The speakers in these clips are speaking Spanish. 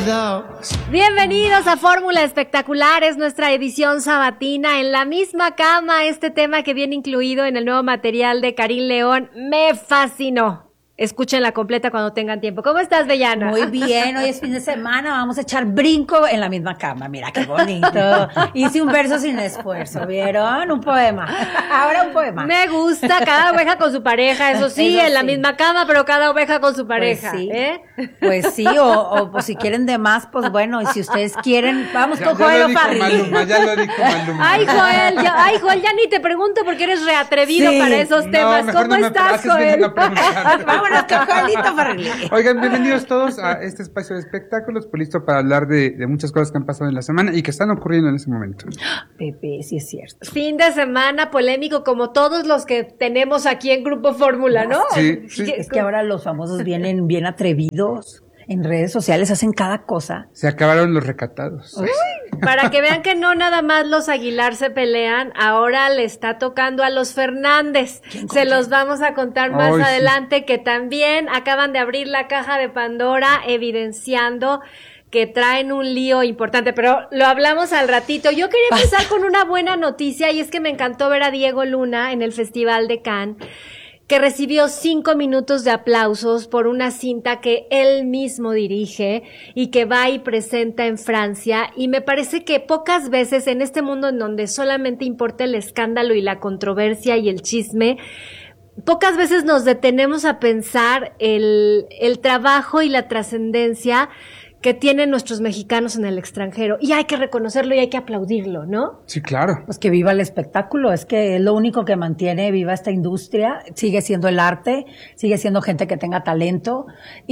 Bienvenidos a Fórmula Espectacular, es nuestra edición sabatina en la misma cama. Este tema que viene incluido en el nuevo material de Karim León me fascinó. Escúchenla completa cuando tengan tiempo. ¿Cómo estás, Bellana? Muy bien, hoy es fin de semana, vamos a echar brinco en la misma cama. Mira qué bonito. Hice un verso sin esfuerzo, ¿vieron? Un poema. Ahora un poema. Me gusta, cada oveja con su pareja, eso sí, en la misma cama, pero cada oveja con su pareja. Pues sí, pues sí o pues si quieren de más, pues bueno, y si ustedes quieren, vamos con Joel o Farrilli. Ya lo dijo Maluma. Ay, Joel, ya ni te pregunto porque eres reatrevido para esos temas. ¿Cómo estás, Joel? Vámonos con Joelito Farrilli. Oigan, bienvenidos todos a este espacio de espectáculos, pues listo para hablar de muchas cosas que han pasado en la semana y que están ocurriendo en ese momento. Pepe, sí es cierto. Fin de semana polémico como todos los que tenemos aquí en Grupo Fórmula, ¿no? Sí. Es que ahora los famosos vienen bien atrevidos. En redes sociales hacen cada cosa. Se acabaron los recatados. Uy, para que vean que no nada más los Aguilar se pelean, ahora le está tocando a los Fernández. Se los vamos a contar más adelante, que también acaban de abrir la caja de Pandora, evidenciando que traen un lío importante, pero lo hablamos al ratito. Yo quería empezar con una buena noticia, y es que me encantó ver a Diego Luna en el Festival de Cannes, que recibió 5 minutos de aplausos por una cinta que él mismo dirige y que va y presenta en Francia, y me parece que pocas veces en este mundo en donde solamente importa el escándalo y la controversia y el chisme, pocas veces nos detenemos a pensar el trabajo y la trascendencia que tienen nuestros mexicanos en el extranjero, y hay que reconocerlo y hay que aplaudirlo, ¿no? Sí, claro. Pues que viva el espectáculo, es que es lo único que mantiene viva esta industria, sigue siendo el arte, sigue siendo gente que tenga talento,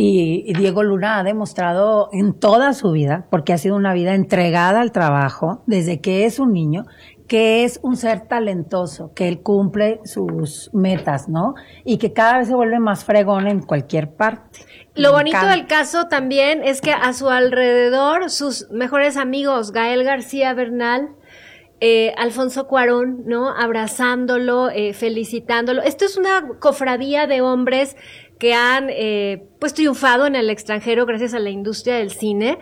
y Diego Luna ha demostrado en toda su vida, porque ha sido una vida entregada al trabajo, desde que es un niño, que es un ser talentoso, que él cumple sus metas, ¿no? Y que cada vez se vuelve más fregón en cualquier parte. Lo bonito del caso también es que a su alrededor, sus mejores amigos, Gael García Bernal, Alfonso Cuarón, ¿no? Abrazándolo, felicitándolo. Esto es una cofradía de hombres que han, pues triunfado en el extranjero gracias a la industria del cine.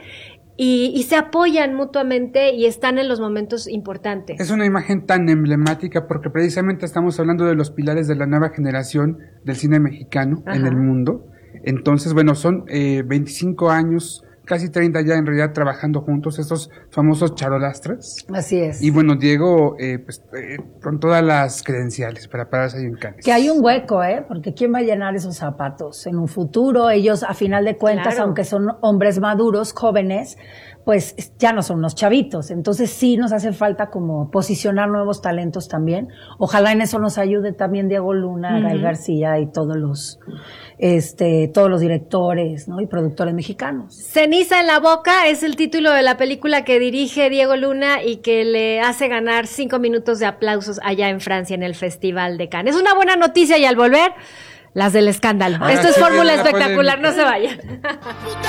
Y se apoyan mutuamente y están en los momentos importantes. Es una imagen tan emblemática porque precisamente estamos hablando de los pilares de la nueva generación del cine mexicano en el mundo. Entonces, bueno, son 25 años, casi 30 ya en realidad trabajando juntos, estos famosos charolastres. Así es. Y bueno, Diego, con todas las credenciales para pararse ahí en Cannes. Que hay un hueco, porque ¿quién va a llenar esos zapatos? En un futuro, ellos, a final de cuentas, claro, aunque son hombres maduros, jóvenes, pues ya no son unos chavitos. Entonces sí nos hace falta como posicionar nuevos talentos también. Ojalá en eso nos ayude también Diego Luna, Gael García y todos los directores, ¿no? Y productores mexicanos. Ceniza en la boca es el título de la película que dirige Diego Luna y que le hace ganar 5 minutos de aplausos allá en Francia en el Festival de Cannes. Es una buena noticia, y al volver, las del escándalo. Esto es Fórmula Espectacular, no se vayan.